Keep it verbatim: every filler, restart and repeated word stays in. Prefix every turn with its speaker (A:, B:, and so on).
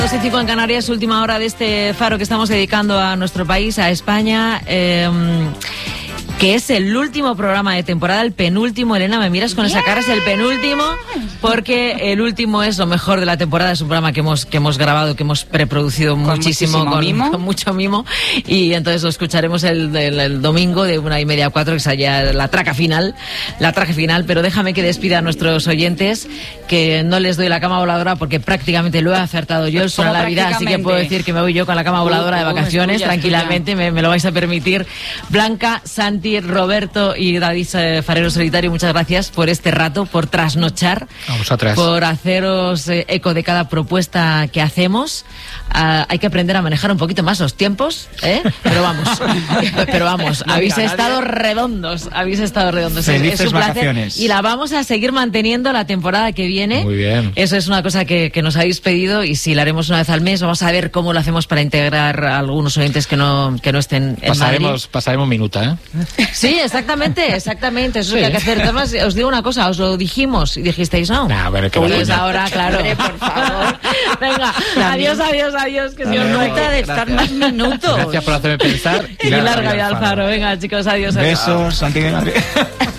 A: dos y cinco en Canarias, última hora de este faro que estamos dedicando a nuestro país, a España, eh, que es el último programa de temporada, el penúltimo. Elena, me miras con esa cara, es el penúltimo, porque el último es lo mejor de la temporada. Es un programa que hemos que hemos grabado, que hemos preproducido
B: con
A: muchísimo, con,
B: mimo.
A: con mucho mimo, y entonces lo escucharemos el, el, el domingo de una y media a cuatro, que es allá la traca final, la traca final. Pero déjame que despida a nuestros oyentes, que no les doy la cama voladora porque prácticamente lo he acertado yo, el suena la vida, así que puedo decir que me voy yo con la cama voladora de vacaciones, uh, uh, tranquilamente, me, me lo vais a permitir. Blanca, Santi, Roberto y David eh, Farero Solitario, muchas gracias por este rato, por trasnochar,
C: a vosotras,
A: por haceros eh, eco de cada propuesta que hacemos. Uh, hay que aprender a manejar un poquito más los tiempos, ¿eh? Pero vamos, pero vamos, no, habéis mira, estado nadie... redondos, habéis estado redondos.
C: Felices
A: es un placer
C: vacaciones.
A: Y la vamos a seguir manteniendo la temporada que viene.
C: Muy bien.
A: Eso es una cosa que, que nos habéis pedido, y si la haremos una vez al mes, vamos a ver cómo lo hacemos para integrar a algunos oyentes que no, que no estén en
C: pasaremos,
A: Madrid.
C: Pasaremos minuta, ¿eh?
A: Sí, exactamente, exactamente. Eso es
C: sí.
A: lo que hay que hacer. Además, os digo una cosa, os lo dijimos y dijisteis no.
C: Nah, bueno,
A: pues ahora, claro.
B: Hombre, por favor.
A: Venga, adiós, adiós, adiós. Que se os cuenta de estar más minutos.
C: Gracias por hacerme pensar.
A: Y, y larga vida al faro. Venga, chicos, adiós.
D: Besos, Santi de Madrid.